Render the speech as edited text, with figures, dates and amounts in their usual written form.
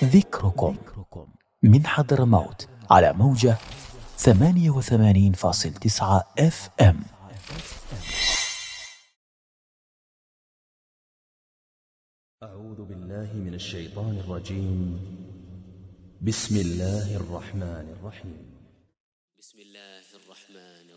ذكركم من حضرموت على موجة 88.9 FM. أعوذ بالله من الشيطان الرجيم. بسم الله الرحمن الرحيم. بسم الله الرحمن